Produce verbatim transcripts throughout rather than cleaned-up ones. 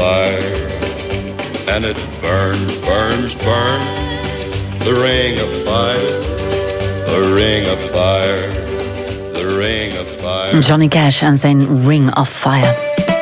fire, and it burns, burns, burns. The ring of fire, the ring of fire, the ring of fire. Johnny Cash en zijn Ring of Fire.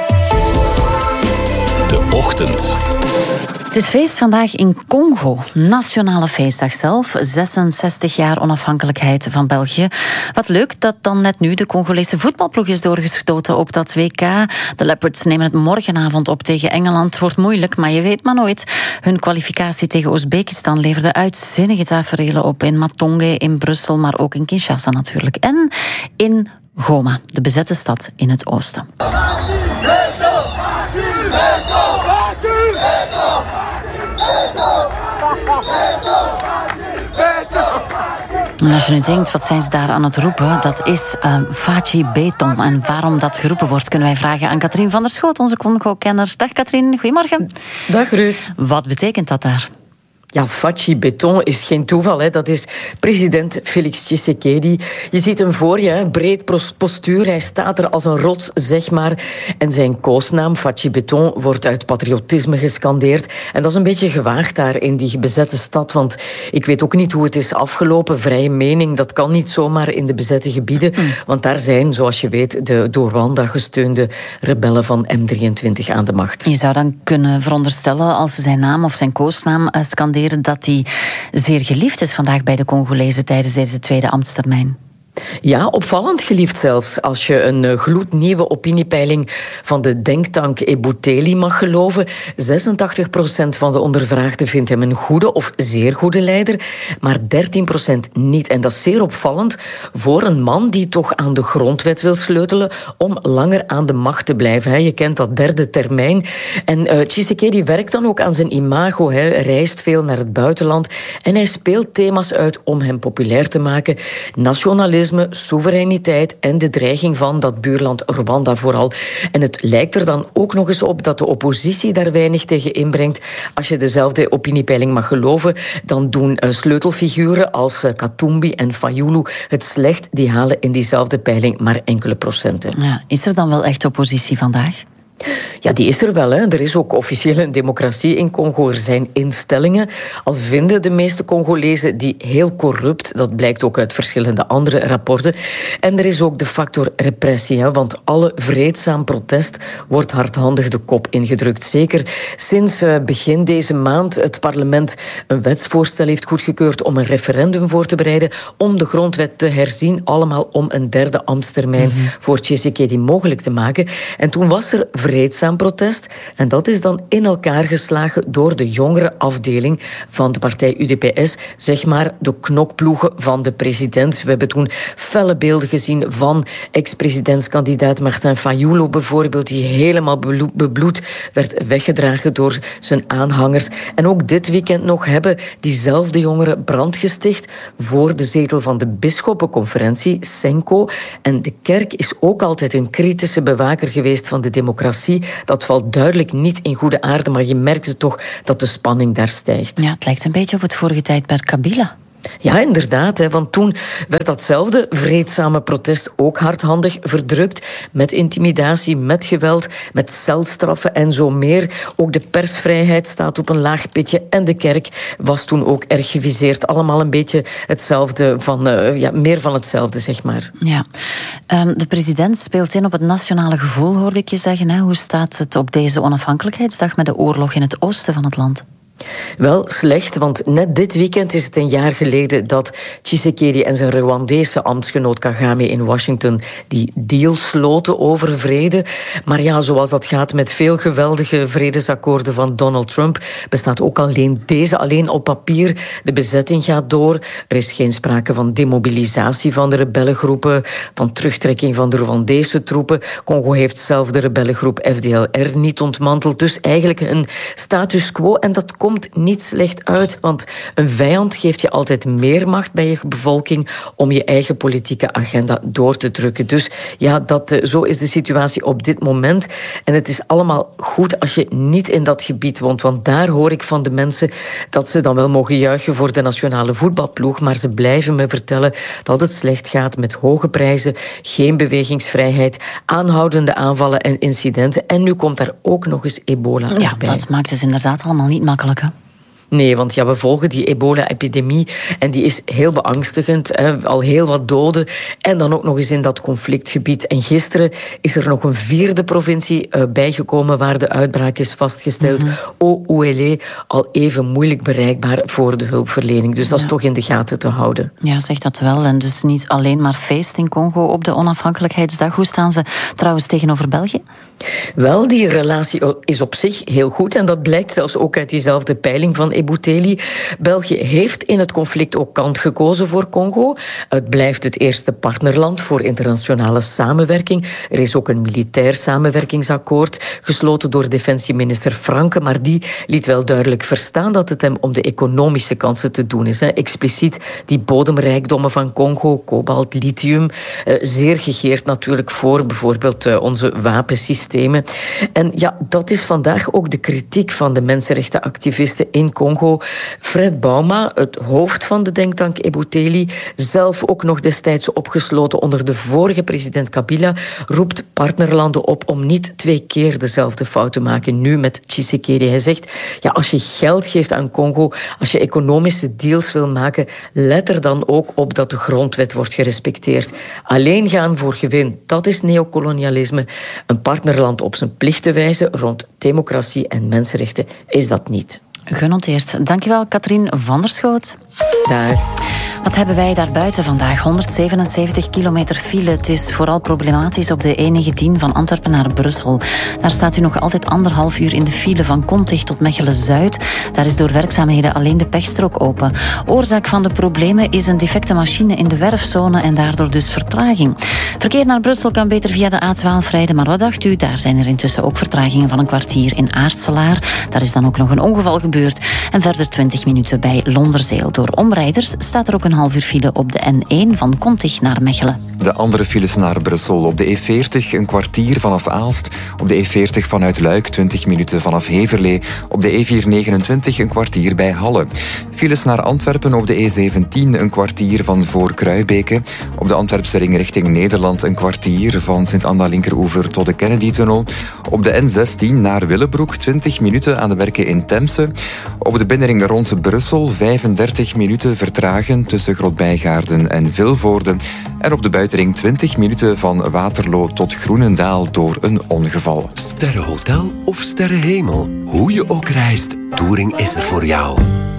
De Ochtend. Het is feest vandaag in Congo. Nationale feestdag zelf. zesenzestig jaar onafhankelijkheid van België. Wat leuk dat dan net nu de Congolese voetbalploeg is doorgestoten op dat W K. De Leopards nemen het morgenavond op tegen Engeland. Wordt moeilijk, maar je weet maar nooit. Hun kwalificatie tegen Oezbekistan leverde uitzinnige taferelen op. In Matonge, in Brussel, maar ook in Kinshasa natuurlijk. En in Goma, de bezette stad in het oosten. En als je nu denkt, wat zijn ze daar aan het roepen? Dat is uh, Fachi Beton. En waarom dat geroepen wordt, kunnen wij vragen aan Katrien van der Schoot, onze Congo-kenner. Dag Katrien, goedemorgen. Dag Ruud. Wat betekent dat daar? Ja, Fachi Beton is geen toeval. Hè. Dat is president Félix Tshisekedi. Je ziet hem voor je, hè. Breed postuur. Hij staat er als een rots, zeg maar. En zijn koosnaam, Fachi Beton, wordt uit patriotisme gescandeerd. En dat is een beetje gewaagd daar in die bezette stad. Want ik weet ook niet hoe het is afgelopen. Vrije mening, dat kan niet zomaar in de bezette gebieden. Mm. Want daar zijn, zoals je weet, de door Rwanda gesteunde rebellen van M drieëntwintig aan de macht. Je zou dan kunnen veronderstellen, als ze zijn naam of zijn koosnaam uh, scanderen, dat hij zeer geliefd is vandaag bij de Congolezen tijdens deze tweede ambtstermijn. Ja, opvallend geliefd zelfs. Als je een gloednieuwe opiniepeiling van de denktank Ebuteli mag geloven. zesentachtig procent van de ondervraagden vindt hem een goede of zeer goede leider, maar dertien procent niet. En dat is zeer opvallend voor een man die toch aan de grondwet wil sleutelen om langer aan de macht te blijven. Je kent dat derde termijn. En uh, Tshisekedi werkt dan ook aan zijn imago. Hij reist veel naar het buitenland en hij speelt thema's uit om hem populair te maken. Nationalisme, soevereiniteit en de dreiging van dat buurland Rwanda vooral. En het lijkt er dan ook nog eens op dat de oppositie daar weinig tegen inbrengt. Als je dezelfde opiniepeiling mag geloven, dan doen uh, sleutelfiguren als uh, Katumbi en Fayulu het slecht. Die halen in diezelfde peiling maar enkele procenten. Ja, is er dan wel echt oppositie vandaag? Ja, die is er wel. Hè. Er is ook officieel een democratie in Congo. Er zijn instellingen. Al vinden de meeste Congolezen die heel corrupt. Dat blijkt ook uit verschillende andere rapporten. En er is ook de factor repressie. Hè, want alle vreedzaam protest wordt hardhandig de kop ingedrukt. Zeker sinds uh, begin deze maand het parlement een wetsvoorstel heeft goedgekeurd om een referendum voor te bereiden om de grondwet te herzien. Allemaal om een derde ambtstermijn mm-hmm. voor Tshisekedi mogelijk te maken. En toen was er vreedzaam protest. En dat is dan in elkaar geslagen door de jongere afdeling van de partij U D P S. Zeg maar de knokploegen van de president. We hebben toen felle beelden gezien van ex-presidentskandidaat Martin Fayulu bijvoorbeeld, die helemaal bebloed werd weggedragen door zijn aanhangers. En ook dit weekend nog hebben diezelfde jongeren brand gesticht voor de zetel van de bisschoppenconferentie, Senko. En de kerk is ook altijd een kritische bewaker geweest van de democratie. Dat valt duidelijk niet in goede aarde, maar je merkte toch dat de spanning daar stijgt. Ja, het lijkt een beetje op het vorige tijdperk Kabila. Ja, inderdaad. Hè, want toen werd datzelfde vreedzame protest ook hardhandig verdrukt. Met intimidatie, met geweld, met celstraffen en zo meer. Ook de persvrijheid staat op een laag pitje. En de kerk was toen ook erg geviseerd. Allemaal een beetje hetzelfde, van, uh, ja, meer van hetzelfde, zeg maar. Ja. Um, de president speelt in op het nationale gevoel, hoorde ik je zeggen. Hè? Hoe staat het op deze onafhankelijkheidsdag met de oorlog in het oosten van het land? Wel slecht, want net dit weekend is het een jaar geleden dat Tshisekedi en zijn Rwandese ambtsgenoot Kagame in Washington die deal sloten over vrede. Maar ja, zoals dat gaat met veel geweldige vredesakkoorden van Donald Trump, bestaat ook alleen deze alleen op papier. De bezetting gaat door. Er is geen sprake van demobilisatie van de rebellengroepen, van terugtrekking van de Rwandese troepen. Congo heeft zelf de rebellengroep F D L R niet ontmanteld. Dus eigenlijk een status quo en dat komt komt niet slecht uit, want een vijand geeft je altijd meer macht bij je bevolking om je eigen politieke agenda door te drukken. Dus ja, dat, zo is de situatie op dit moment. En het is allemaal goed als je niet in dat gebied woont, want daar hoor ik van de mensen dat ze dan wel mogen juichen voor de nationale voetbalploeg, maar ze blijven me vertellen dat het slecht gaat met hoge prijzen, geen bewegingsvrijheid, aanhoudende aanvallen en incidenten. En nu komt daar ook nog eens ebola ja, erbij. Dat maakt het inderdaad allemaal niet makkelijk, hè? Nee, want ja, we volgen die ebola-epidemie en die is heel beangstigend. Hè. Al heel wat doden en dan ook nog eens in dat conflictgebied. En gisteren is er nog een vierde provincie uh, bijgekomen waar de uitbraak is vastgesteld. Mm-hmm. Ouélé, al even moeilijk bereikbaar voor de hulpverlening. Dus dat is ja. toch in de gaten te houden. Ja, zeg dat wel. En dus niet alleen maar feest in Congo op de onafhankelijkheidsdag. Hoe staan ze trouwens tegenover België? Wel, die relatie is op zich heel goed en dat blijkt zelfs ook uit diezelfde peiling van Ebouteli. België heeft in het conflict ook kant gekozen voor Congo. Het blijft het eerste partnerland voor internationale samenwerking. Er is ook een militair samenwerkingsakkoord gesloten door defensieminister Franke, maar die liet wel duidelijk verstaan dat het hem om de economische kansen te doen is. Hè. Expliciet die bodemrijkdommen van Congo, kobalt, lithium, eh, zeer gegeerd natuurlijk voor bijvoorbeeld eh, onze wapensystemen. En ja, dat is vandaag ook de kritiek van de mensenrechtenactivisten in Congo. Fred Bauma, het hoofd van de denktank Ebouteli, zelf ook nog destijds opgesloten onder de vorige president Kabila, roept partnerlanden op om niet twee keer dezelfde fout te maken. Nu met Tshisekedi. Hij zegt, ja, als je geld geeft aan Congo, als je economische deals wil maken, let er dan ook op dat de grondwet wordt gerespecteerd. Alleen gaan voor gewin, dat is neocolonialisme. Een partnerland op zijn plichten wijzen rond democratie en mensenrechten is dat niet. Genoteerd. Dankjewel, Katrien van der Schoot. Dag. Wat hebben wij daar buiten vandaag? honderdzevenenzeventig kilometer file. Het is vooral problematisch op de E negentien van Antwerpen naar Brussel. Daar staat u nog altijd anderhalf uur in de file van Kontig tot Mechelen-Zuid. Daar is door werkzaamheden alleen de pechstrook open. Oorzaak van de problemen is een defecte machine in de werfzone en daardoor dus vertraging. Verkeer naar Brussel kan beter via de A twaalf rijden, maar wat dacht u? Daar zijn er intussen ook vertragingen van een kwartier in Aartselaar. Daar is dan ook nog een ongeval gebeurd. En verder twintig minuten bij Londerzeel. Door omrijders staat er ook een half uur file op de N één van Kontig naar Mechelen. De andere files naar Brussel. Op de E veertig een kwartier vanaf Aalst. Op de E veertig vanuit Luik twintig minuten vanaf Heverlee. Op de E vierhonderdnegenentwintig een kwartier bij Halle. Files naar Antwerpen op de E zeventien een kwartier van voor Kruibeke. Op de Antwerpse ring richting Nederland een kwartier van Sint-Anna-Linkeroever tot de Kennedy-tunnel. Op de N zestien naar Willebroek twintig minuten aan de werken in Temse. Op de binnenring rond Brussel vijfendertig minuten vertragen tussen Grotbijgaarden en Vilvoorde. En op de buitenring twintig minuten van Waterloo tot Groenendaal door een ongeval. Sterrenhotel of sterrenhemel, hoe je ook reist, Touring is er voor jou.